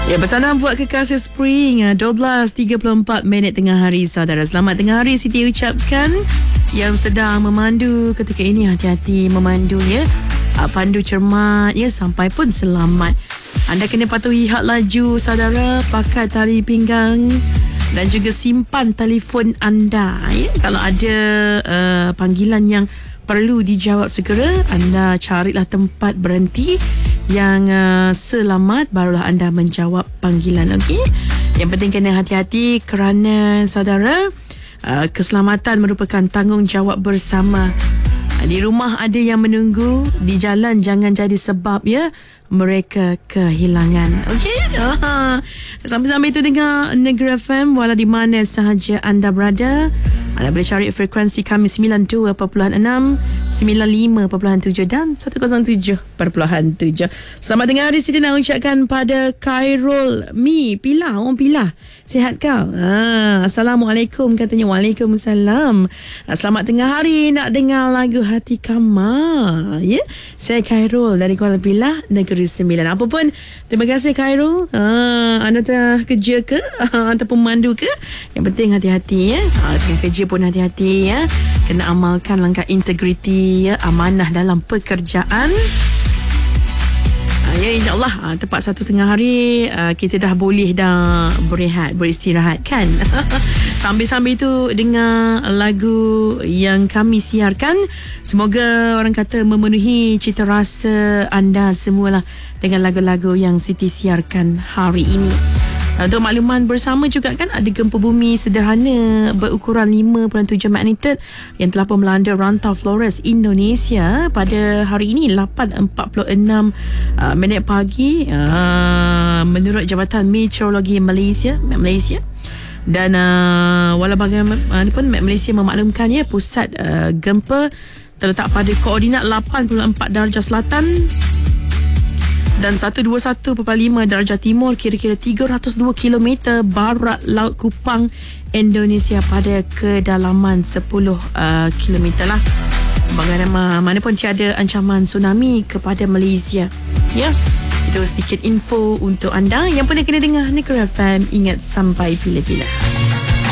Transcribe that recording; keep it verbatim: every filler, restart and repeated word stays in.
Ya, pesanan buat kekasih Spring, dua belas tiga puluh empat minit tengah hari, saudara. Selamat tengah hari Siti ucapkan. Yang sedang memandu ketika ini, hati-hati memandu ya. Pandu cermat ya, sampai pun selamat. Anda kena patuhi had laju, saudara. Pakai tali pinggang dan juga simpan telefon anda ya. Kalau ada uh, panggilan yang perlu dijawab segera, anda carilah tempat berhenti yang uh, selamat, barulah anda menjawab panggilan. Okey, yang penting kena hati-hati kerana saudara, uh, keselamatan merupakan tanggungjawab bersama. Di rumah ada yang menunggu, di jalan jangan jadi sebab ya mereka kehilangan. Okey, uh, sambil-sambil itu dengar Negeri F M walau di mana sahaja anda berada. Anda boleh cari frekuensi kami sembilan puluh dua perpuluhan enam, sembilan puluh lima perpuluhan tujuh dan seratus tujuh perpuluhan tujuh. Selamat dengar hari. Siti nak ucapkan pada Khairul Mi Pilah, orang Pilah. Sihat kau? Ah, Assalamualaikum katanya. Waalaikumsalam. Selamat tengah hari, nak dengar lagu Hati Kamal. Ya, yeah? Saya Khairul dari Kuala Pilah, Negeri Sembilan. Apa pun, terima kasih Khairul. Ah, anda tengah kerja ke? Ah, ataupun mandu ke? Yang penting hati-hati ya. Ah, tengah kerja pun hati-hati ya. Kena amalkan langkah integriti ya, amanah dalam pekerjaan. Ya, insyaAllah uh, tepat satu tengah hari uh, kita dah boleh dah berehat, beristirahat kan. Sambil-sambil itu dengar lagu yang kami siarkan. Semoga orang kata memenuhi cita rasa anda semualah dengan lagu-lagu yang Siti siarkan hari ini. Untuk makluman bersama juga kan, ada gempa bumi sederhana berukuran lima perpuluhan tujuh magnitude yang telah pun melanda rantau Flores, Indonesia pada hari ini lapan empat puluh enam uh, minit pagi uh, menurut Jabatan Meteorologi Malaysia Malaysia. Dan uh, walau bagaimanapun Malaysia memaklumkan ya, pusat uh, gempa terletak pada koordinat lapan puluh empat darjah selatan dan seratus dua puluh satu perpuluhan lima darjah timur, kira-kira tiga ratus dua kilometer barat Laut Kupang, Indonesia, pada kedalaman sepuluh uh, kilometer lah. Bagaimanapun pun tiada ancaman tsunami kepada Malaysia. Ya, itu sedikit info untuk anda. Yang pernah kena dengar Negeri F M, ingat sampai bila-bila.